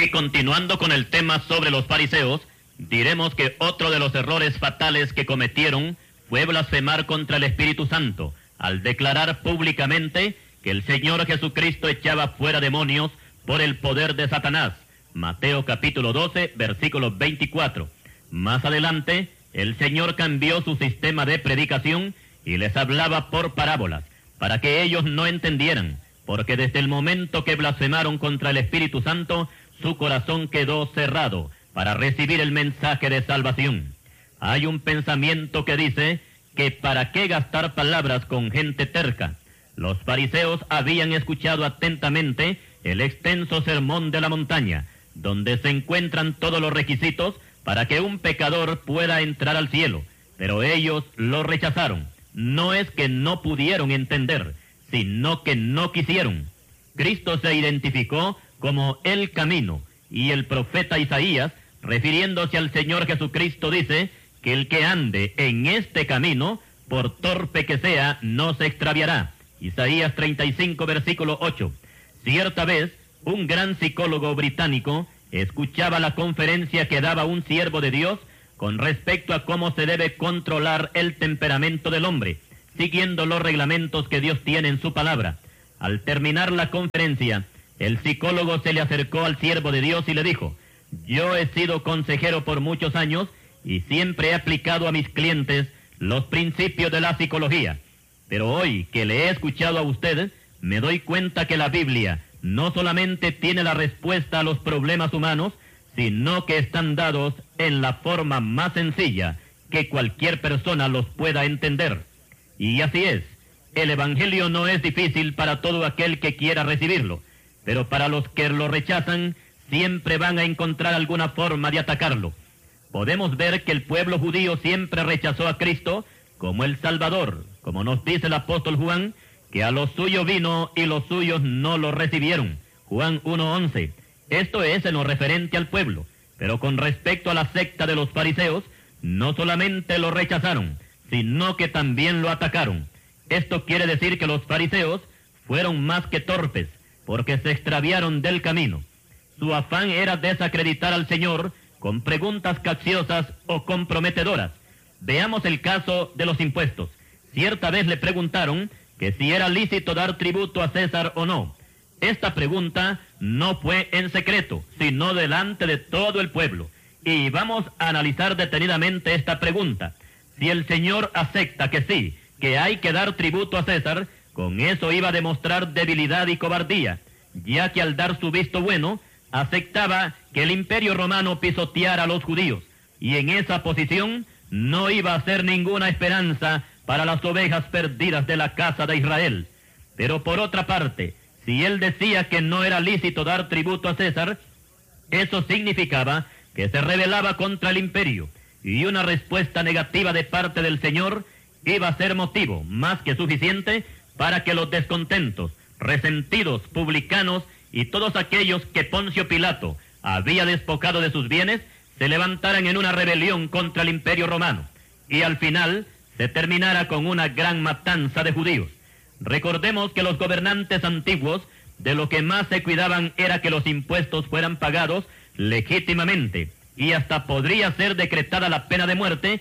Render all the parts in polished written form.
Y continuando con el tema sobre los fariseos, diremos que otro de los errores fatales que cometieron fue blasfemar contra el Espíritu Santo, al declarar públicamente que el Señor Jesucristo echaba fuera demonios por el poder de Satanás. Mateo capítulo 12, versículo 24. Más adelante, el Señor cambió su sistema de predicación y les hablaba por parábolas, para que ellos no entendieran, porque desde el momento que blasfemaron contra el Espíritu Santo, su corazón quedó cerrado para recibir el mensaje de salvación. Hay un pensamiento que dice que para qué gastar palabras con gente terca. Los fariseos habían escuchado atentamente el extenso sermón de la montaña, donde se encuentran todos los requisitos para que un pecador pueda entrar al cielo, pero ellos lo rechazaron. No es que no pudieron entender, sino que no quisieron. Cristo se identificó como el camino, y el profeta Isaías, refiriéndose al Señor Jesucristo, dice que el que ande en este camino, por torpe que sea, no se extraviará. Isaías 35, versículo 8. Cierta vez, un gran psicólogo británico escuchaba la conferencia que daba un siervo de Dios con respecto a cómo se debe controlar el temperamento del hombre, siguiendo los reglamentos que Dios tiene en su palabra. Al terminar la conferencia, el psicólogo se le acercó al siervo de Dios y le dijo: yo he sido consejero por muchos años y siempre he aplicado a mis clientes los principios de la psicología. Pero hoy que le he escuchado a usted, me doy cuenta que la Biblia no solamente tiene la respuesta a los problemas humanos, sino que están dados en la forma más sencilla que cualquier persona los pueda entender. Y así es, el Evangelio no es difícil para todo aquel que quiera recibirlo, pero para los que lo rechazan, siempre van a encontrar alguna forma de atacarlo. Podemos ver que el pueblo judío siempre rechazó a Cristo como el Salvador, como nos dice el apóstol Juan, que a los suyos vino y los suyos no lo recibieron. Juan 1:11. Esto es en lo referente al pueblo, pero con respecto a la secta de los fariseos, no solamente lo rechazaron, sino que también lo atacaron. Esto quiere decir que los fariseos fueron más que torpes, porque se extraviaron del camino. Su afán era desacreditar al Señor con preguntas capciosas o comprometedoras. Veamos el caso de los impuestos. Cierta vez le preguntaron que si era lícito dar tributo a César o no. Esta pregunta no fue en secreto, sino delante de todo el pueblo. Y vamos a analizar detenidamente esta pregunta. Si el Señor acepta que sí, que hay que dar tributo a César, con eso iba a demostrar debilidad y cobardía, ya que al dar su visto bueno, aceptaba que el Imperio Romano pisoteara a los judíos, y en esa posición no iba a ser ninguna esperanza para las ovejas perdidas de la casa de Israel. Pero por otra parte, si él decía que no era lícito dar tributo a César, eso significaba que se rebelaba contra el imperio, y una respuesta negativa de parte del Señor iba a ser motivo más que suficiente para que los descontentos, resentidos publicanos y todos aquellos que Poncio Pilato había despojado de sus bienes, se levantaran en una rebelión contra el Imperio Romano, y al final se terminara con una gran matanza de judíos. Recordemos que los gobernantes antiguos de lo que más se cuidaban era que los impuestos fueran pagados legítimamente, y hasta podría ser decretada la pena de muerte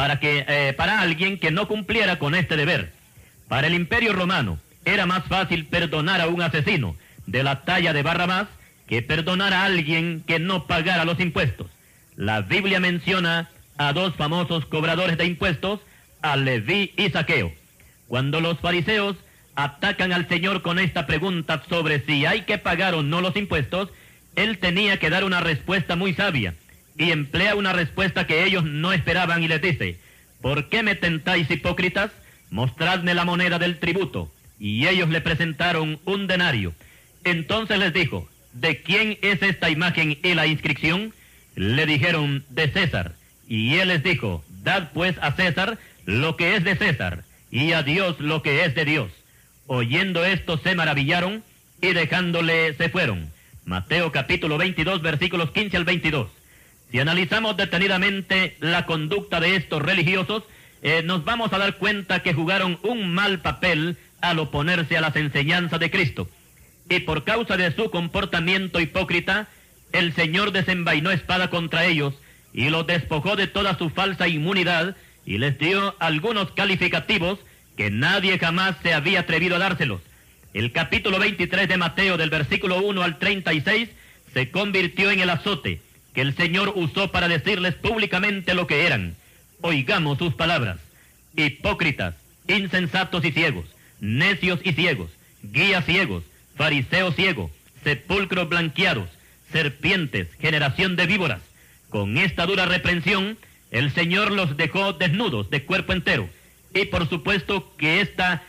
para alguien que no cumpliera con este deber. Para el Imperio Romano era más fácil perdonar a un asesino de la talla de Barrabás que perdonar a alguien que no pagara los impuestos. La Biblia menciona a dos famosos cobradores de impuestos, a Leví y Zaqueo. Cuando los fariseos atacan al Señor con esta pregunta sobre si hay que pagar o no los impuestos, él tenía que dar una respuesta muy sabia, y emplea una respuesta que ellos no esperaban y les dice: ¿por qué me tentáis, hipócritas? Mostradme la moneda del tributo. Y ellos le presentaron un denario. Entonces les dijo: ¿de quién es esta imagen y la inscripción? Le dijeron: de César. Y él les dijo: dad pues a César lo que es de César, y a Dios lo que es de Dios. Oyendo esto se maravillaron, y dejándole se fueron. Mateo capítulo 22, versículos 15 al 22. Si analizamos detenidamente la conducta de estos religiosos, nos vamos a dar cuenta que jugaron un mal papel al oponerse a las enseñanzas de Cristo. Y por causa de su comportamiento hipócrita, el Señor desenvainó espada contra ellos y los despojó de toda su falsa inmunidad y les dio algunos calificativos que nadie jamás se había atrevido a dárselos. El capítulo 23 de Mateo, del versículo 1 al 36, se convirtió en el azote que el Señor usó para decirles públicamente lo que eran. Oigamos sus palabras: hipócritas, insensatos y ciegos, necios y ciegos, guías ciegos, fariseos ciegos, sepulcros blanqueados, serpientes, generación de víboras. Con esta dura reprensión, el Señor los dejó desnudos de cuerpo entero. Y por supuesto que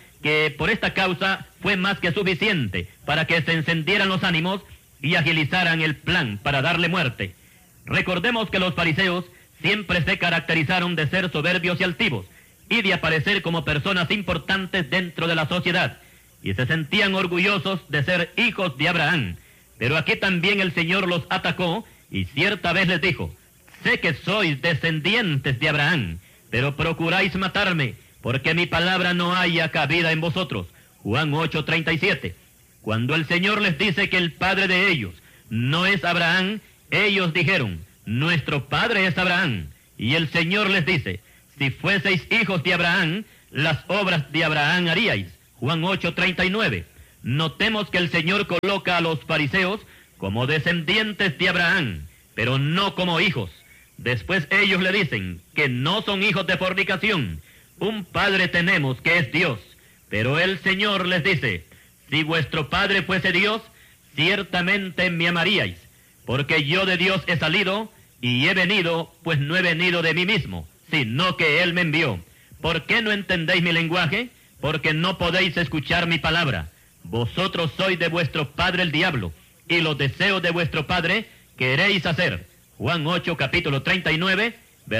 por esta causa fue más que suficiente para que se encendieran los ánimos y agilizaran el plan para darle muerte. Recordemos que los fariseos siempre se caracterizaron de ser soberbios y altivos, y de aparecer como personas importantes dentro de la sociedad, y se sentían orgullosos de ser hijos de Abraham. Pero aquí también el Señor los atacó, y cierta vez les dijo: sé que sois descendientes de Abraham, pero procuráis matarme, porque mi palabra no haya cabida en vosotros. Juan 8:37. Cuando el Señor les dice que el padre de ellos no es Abraham, ellos dijeron: nuestro padre es Abraham. Y el Señor les dice: si fueseis hijos de Abraham, las obras de Abraham haríais. Juan 8:39. Notemos que el Señor coloca a los fariseos como descendientes de Abraham, pero no como hijos. Después ellos le dicen que no son hijos de fornicación. Un padre tenemos que es Dios. Pero el Señor les dice: si vuestro padre fuese Dios, ciertamente me amaríais, porque yo de Dios he salido y he venido, pues no he venido de mí mismo, sino que Él me envió. ¿Por qué no entendéis mi lenguaje? Porque no podéis escuchar mi palabra. Vosotros sois de vuestro padre el diablo, y los deseos de vuestro padre queréis hacer. Juan 8, capítulo 39,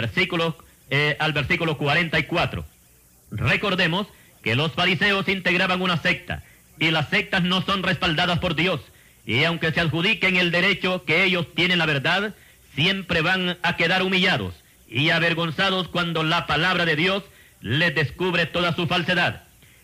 al versículo 44. Recordemos que los fariseos integraban una secta, y las sectas no son respaldadas por Dios, y aunque se adjudiquen el derecho que ellos tienen la verdad, siempre van a quedar humillados y avergonzados cuando la palabra de Dios les descubre toda su falsedad.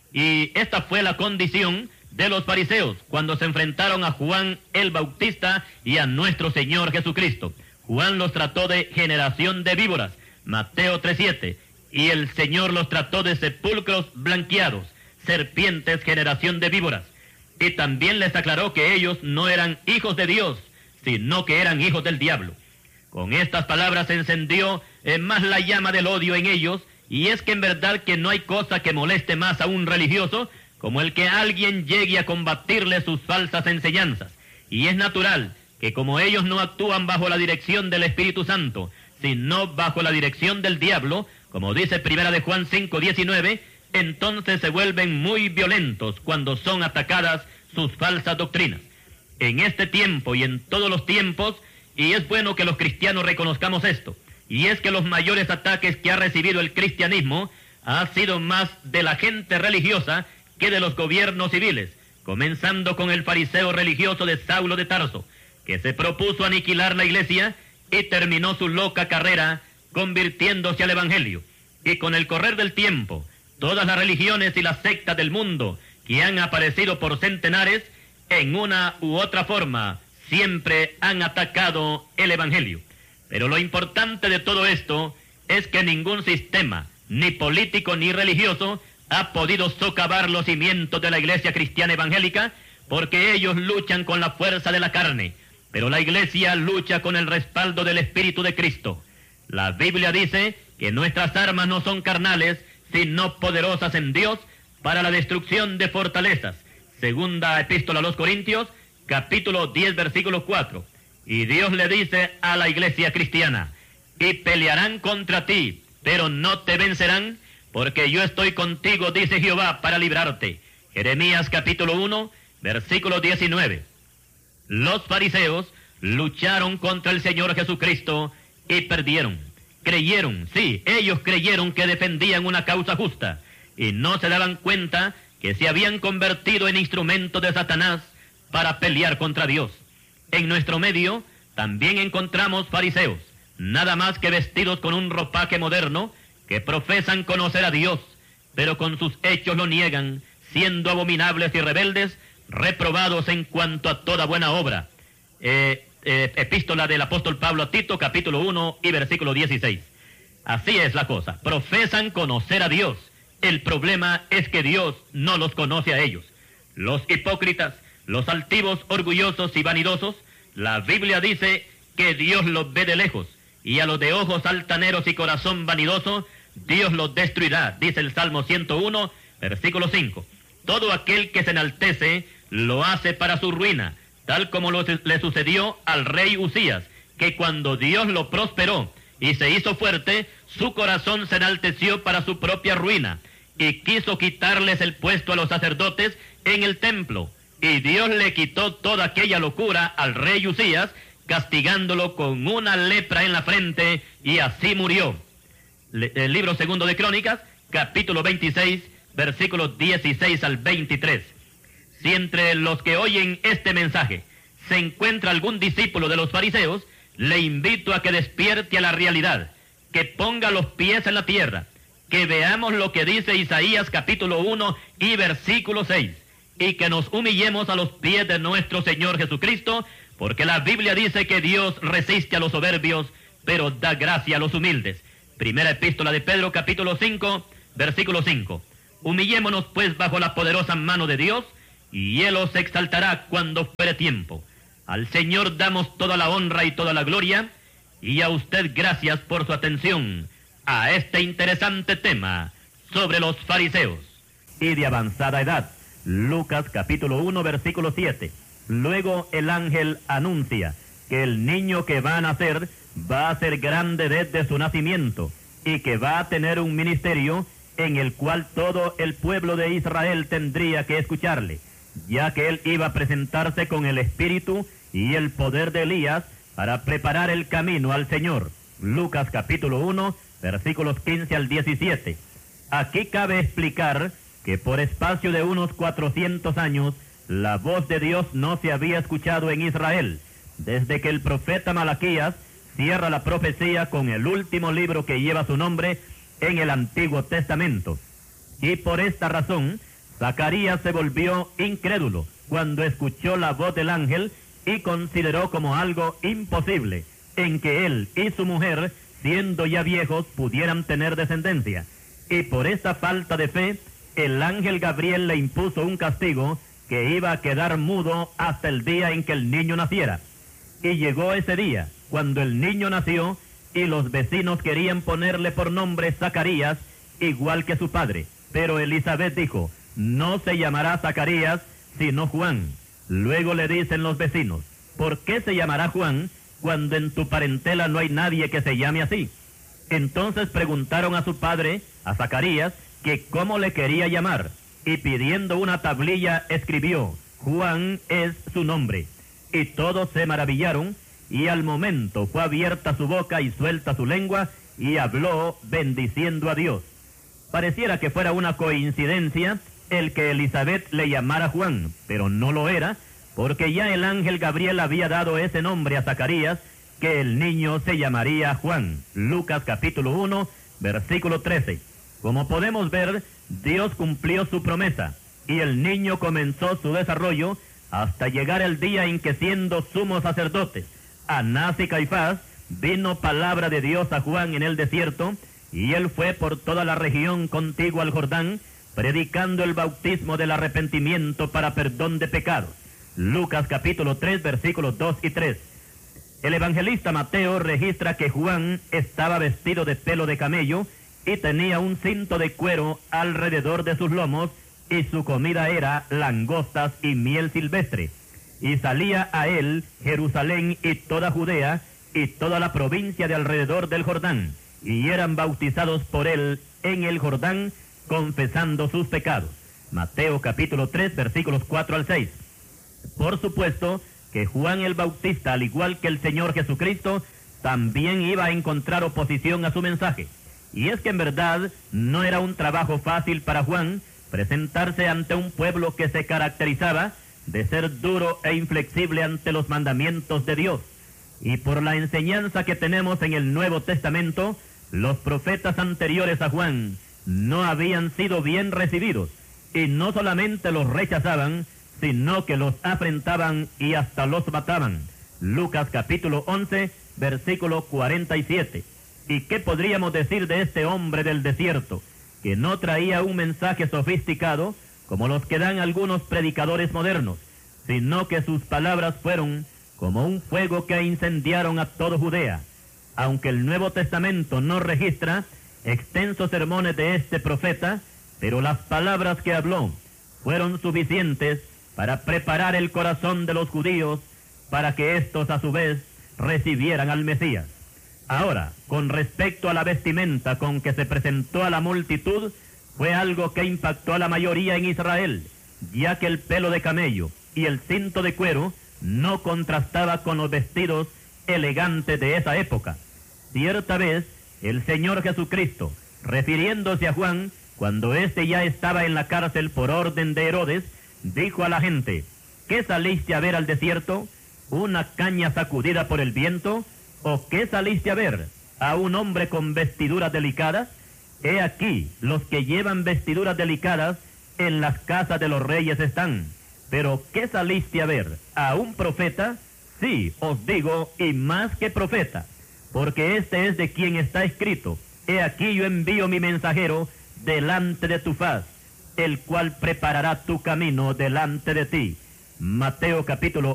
Y esta fue la condición de los fariseos cuando se enfrentaron a Juan el Bautista y a nuestro Señor Jesucristo. Juan los trató de generación de víboras, Mateo 3:7, y el Señor los trató de sepulcros blanqueados, serpientes, generación de víboras. Y también les aclaró que ellos no eran hijos de Dios, sino que eran hijos del diablo. Con estas palabras se encendió más la llama del odio en ellos, y es que en verdad que no hay cosa que moleste más a un religioso como el que alguien llegue a combatirle sus falsas enseñanzas. Y es natural que como ellos no actúan bajo la dirección del Espíritu Santo, sino bajo la dirección del diablo, como dice Primera de Juan 5:19, entonces se vuelven muy violentos cuando son atacadas sus falsas doctrinas. En este tiempo y en todos los tiempos, y es bueno que los cristianos reconozcamos esto, y es que los mayores ataques que ha recibido el cristianismo ha sido más de la gente religiosa que de los gobiernos civiles, comenzando con el fariseo religioso de Saulo de Tarso, que se propuso aniquilar la iglesia y terminó su loca carrera convirtiéndose al evangelio. Y con el correr del tiempo, todas las religiones y las sectas del mundo que han aparecido por centenares, en una u otra forma, siempre han atacado el evangelio. Pero lo importante de todo esto es que ningún sistema, ni político ni religioso, ha podido socavar los cimientos de la iglesia cristiana evangélica, porque ellos luchan con la fuerza de la carne, pero la iglesia lucha con el respaldo del Espíritu de Cristo. La Biblia dice que nuestras armas no son carnales, sino poderosas en Dios para la destrucción de fortalezas. Segunda epístola a los Corintios, capítulo 10, versículo 4. Y Dios le dice a la iglesia cristiana: y pelearán contra ti, pero no te vencerán, porque yo estoy contigo, dice Jehová, para librarte. Jeremías capítulo 1, versículo 19. Los fariseos lucharon contra el Señor Jesucristo y perdieron. Creyeron, sí, ellos creyeron que defendían una causa justa, y no se daban cuenta que se habían convertido en instrumentos de Satanás para pelear contra Dios. En nuestro medio también encontramos fariseos, nada más que vestidos con un ropaje moderno, que profesan conocer a Dios, pero con sus hechos lo niegan, siendo abominables y rebeldes, reprobados en cuanto a toda buena obra. epístola del apóstol Pablo a Tito, capítulo 1 y versículo 16. Así es la cosa. Profesan conocer a Dios. El problema es que Dios no los conoce a ellos. Los hipócritas, los altivos, orgullosos y vanidosos, la Biblia dice que Dios los ve de lejos, y a los de ojos altaneros y corazón vanidoso, Dios los destruirá, dice el Salmo 101, versículo 5. Todo aquel que se enaltece lo hace para su ruina, tal como le sucedió al rey Usías, que cuando Dios lo prosperó y se hizo fuerte, su corazón se enalteció para su propia ruina, y quiso quitarles el puesto a los sacerdotes en el templo. Y Dios le quitó toda aquella locura al rey Usías, castigándolo con una lepra en la frente, y así murió. El libro segundo de Crónicas, capítulo 26, versículos 16 al 23. Si entre los que oyen este mensaje se encuentra algún discípulo de los fariseos, le invito a que despierte a la realidad, que ponga los pies en la tierra, que veamos lo que dice Isaías capítulo 1 y versículo 6, y que nos humillemos a los pies de nuestro Señor Jesucristo, porque la Biblia dice que Dios resiste a los soberbios, pero da gracia a los humildes. Primera epístola de Pedro capítulo 5, versículo 5. Humillémonos pues bajo la poderosa mano de Dios, y Él os exaltará cuando fuere tiempo. Al Señor damos toda la honra y toda la gloria, y a usted gracias por su atención a este interesante tema sobre los fariseos. Y de avanzada edad, Lucas capítulo 1, versículo 7. Luego el ángel anuncia que el niño que va a nacer va a ser grande desde su nacimiento, y que va a tener un ministerio en el cual todo el pueblo de Israel tendría que escucharle, ya que él iba a presentarse con el espíritu y el poder de Elías para preparar el camino al Señor. Lucas capítulo 1, versículos 15 al 17. Aquí cabe explicar que por espacio de unos 400 años, la voz de Dios no se había escuchado en Israel, desde que el profeta Malaquías cierra la profecía con el último libro que lleva su nombre en el Antiguo Testamento. Y por esta razón, Zacarías se volvió incrédulo cuando escuchó la voz del ángel y consideró como algo imposible en que él y su mujer, siendo ya viejos, pudieran tener descendencia. Y por esta falta de fe, el ángel Gabriel le impuso un castigo que iba a quedar mudo hasta el día en que el niño naciera. Y llegó ese día, cuando el niño nació, y los vecinos querían ponerle por nombre Zacarías, igual que su padre. Pero Elizabeth dijo, no se llamará Zacarías, sino Juan. Luego le dicen los vecinos, ¿por qué se llamará Juan cuando en tu parentela no hay nadie que se llame así? Entonces preguntaron a su padre, a Zacarías, que cómo le quería llamar, y pidiendo una tablilla escribió, Juan es su nombre. Y todos se maravillaron, y al momento fue abierta su boca y suelta su lengua, y habló bendiciendo a Dios. Pareciera que fuera una coincidencia el que Elizabeth le llamara Juan, pero no lo era, porque ya el ángel Gabriel había dado ese nombre a Zacarías, que el niño se llamaría Juan. Lucas capítulo 1, versículo 13. Como podemos ver, Dios cumplió su promesa, y el niño comenzó su desarrollo hasta llegar el día en que, siendo sumos sacerdotes, Anás y Caifás, vino palabra de Dios a Juan en el desierto, y él fue por toda la región contigua al Jordán, predicando el bautismo del arrepentimiento para perdón de pecados. Lucas capítulo 3, versículos 2 y 3. El evangelista Mateo registra que Juan estaba vestido de pelo de camello y tenía un cinto de cuero alrededor de sus lomos, y su comida era langostas y miel silvestre. Y salía a él Jerusalén y toda Judea y toda la provincia de alrededor del Jordán, y eran bautizados por él en el Jordán, confesando sus pecados. Mateo capítulo 3, versículos 4 al 6. Por supuesto que Juan el Bautista, al igual que el Señor Jesucristo, también iba a encontrar oposición a su mensaje. Y es que en verdad no era un trabajo fácil para Juan presentarse ante un pueblo que se caracterizaba de ser duro e inflexible ante los mandamientos de Dios. Y por la enseñanza que tenemos en el Nuevo Testamento, los profetas anteriores a Juan no habían sido bien recibidos, y no solamente los rechazaban, sino que los afrentaban y hasta los mataban. Lucas capítulo 11, versículo 47. ¿Y qué podríamos decir de este hombre del desierto, que no traía un mensaje sofisticado como los que dan algunos predicadores modernos, sino que sus palabras fueron como un fuego que incendiaron a toda Judea? Aunque el Nuevo Testamento no registra extensos sermones de este profeta, pero las palabras que habló fueron suficientes para preparar el corazón de los judíos para que éstos a su vez recibieran al Mesías. Ahora, con respecto a la vestimenta con que se presentó a la multitud, fue algo que impactó a la mayoría en Israel, ya que el pelo de camello y el cinto de cuero no contrastaba con los vestidos elegantes de esa época. Cierta vez, el Señor Jesucristo, refiriéndose a Juan, cuando éste ya estaba en la cárcel por orden de Herodes, dijo a la gente: ¿qué saliste a ver al desierto? ¿Una caña sacudida por el viento? ¿O qué saliste a ver? ¿A un hombre con vestiduras delicadas? He aquí, los que llevan vestiduras delicadas en las casas de los reyes están. ¿Pero qué saliste a ver? ¿A un profeta? Sí, os digo, y más que profeta, porque este es de quien está escrito: he aquí yo envío mi mensajero delante de tu faz, el cual preparará tu camino delante de ti. Mateo capítulo